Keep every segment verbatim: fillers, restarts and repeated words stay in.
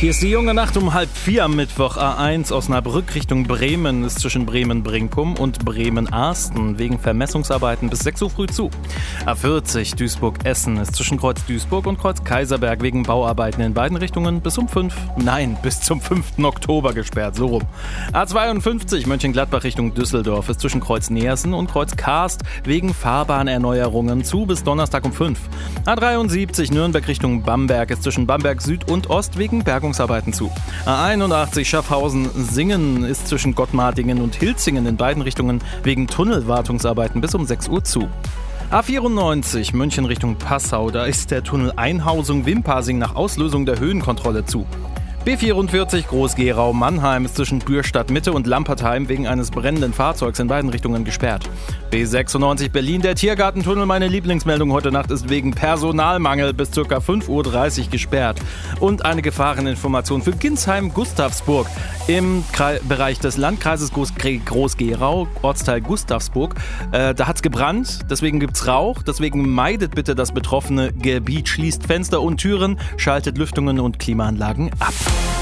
Hier ist die junge Nacht um halb vier am Mittwoch. A eins Osnabrück Richtung Bremen ist zwischen Bremen-Brinkum und Bremen-Arsten wegen Vermessungsarbeiten bis sechs Uhr früh zu. A vierzig Duisburg-Essen ist zwischen Kreuz Duisburg und Kreuz Kaiserberg wegen Bauarbeiten in beiden Richtungen bis um fünf, nein, bis zum fünften Oktober gesperrt, so rum. A zweiundfünfzig Mönchengladbach Richtung Düsseldorf ist zwischen Kreuz Neersen und Kreuz Karst wegen Fahrbahnerneuerungen zu bis Donnerstag um fünf. A dreiundsiebzig Nürnberg Richtung Bamberg ist zwischen Bamberg Süd und Ost wegen Bergungsarbeiten zu. A einundachtzig Schaffhausen-Singen ist zwischen Gottmartingen und Hilzingen in beiden Richtungen wegen Tunnelwartungsarbeiten bis um sechs Uhr zu. A vierundneunzig München Richtung Passau, da ist der Tunnel Einhausung-Wimpasing nach Auslösung der Höhenkontrolle zu. B vierundvierzig Groß-Gerau-Mannheim ist zwischen Bürstadt-Mitte und Lampertheim wegen eines brennenden Fahrzeugs in beiden Richtungen gesperrt. B sechsundneunzig Berlin, der Tiergartentunnel, meine Lieblingsmeldung heute Nacht, ist wegen Personalmangel bis ca. fünf Uhr dreißig gesperrt. Und eine Gefahreninformation für Ginsheim-Gustavsburg im Kre- Bereich des Landkreises Groß- Groß-Gerau, Ortsteil Gustavsburg. Äh, da hat es gebrannt, deswegen gibt es Rauch, deswegen meidet bitte das betroffene Gebiet, schließt Fenster und Türen, schaltet Lüftungen und Klimaanlagen ab.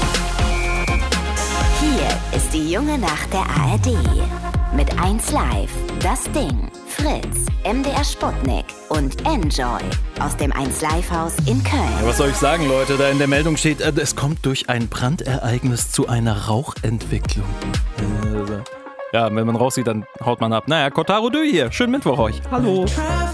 Hier ist die junge Nacht der A R D. Mit eins Live, Das Ding, Fritz, M D R Sputnik und Enjoy aus dem eins Live Haus in Köln. Ja, was soll ich sagen, Leute? Da in der Meldung steht, äh, es kommt durch ein Brandereignis zu einer Rauchentwicklung. Äh, ja, wenn man raussieht, dann haut man ab. Naja, Kotaro Dö hier. Schönen Mittwoch euch. Hallo.